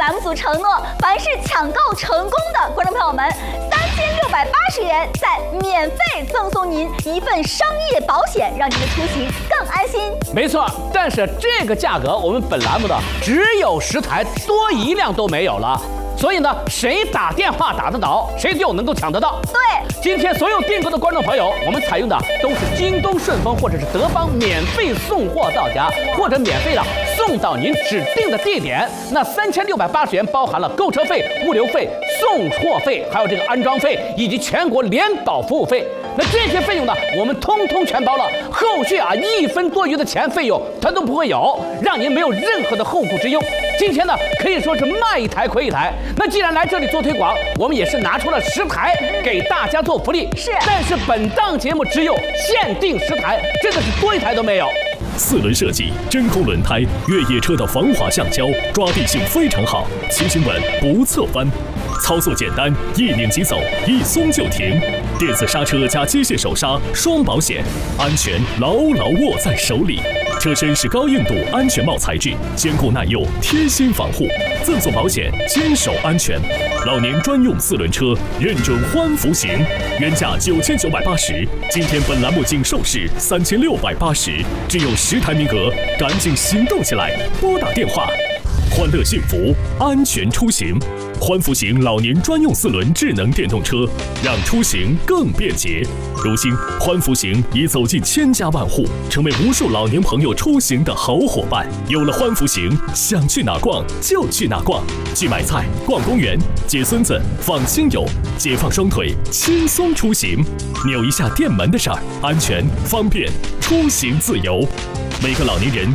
栏目组承诺，凡是抢购成功的观众朋友们，3680元再免费赠送您一份商业保险，让您的出行更安心。 没错，但是这个价格我们本栏目的只有10台，多一辆都没有了。所以呢，谁打电话打得到，谁就能够抢得到。 对， 今天所有订购的观众朋友，我们采用的都是京东、顺丰或者是德邦免费送货到家，或者免费的送到您指定的地点。那3680元包含了购车费、物流费、送货费，还有这个安装费以及全国联保服务费。那这些费用呢，我们通通全包了，后续1分多余的费用它都不会有，让您没有任何的后顾之忧。今天呢，可以说是卖一台亏一台。那既然来这里做推广，我们也是拿出了10台给大家做福利。 是， 但是本档节目只有限定10台，真的是多一台都没有。 4轮设计，真空轮胎，越野车的防滑橡胶，抓地性非常好，骑行稳不侧翻，操作简单，一拧即走，一松就停，电子刹车加机械手刹，双保险，安全牢牢握在手里。车身是高硬度安全帽材质，坚固耐用，贴心防护，赠送保险，坚守安全。老年专用4轮车，认准欢福行，原价9980，今天本栏目仅售市3680，只有10台名额，赶紧行动起来，拨打电话。欢乐幸福，安全出行。欢福行老年专用4轮智能电动车，让出行更便捷。如今，欢福行已走进千家万户，成为无数老年朋友出行的好伙伴。有了欢福行，想去哪逛就去哪逛，去买菜、逛公园、接孙子、放亲友，解放双腿，轻松出行。扭一下电门的事儿，安全方便，出行自由。每个老年人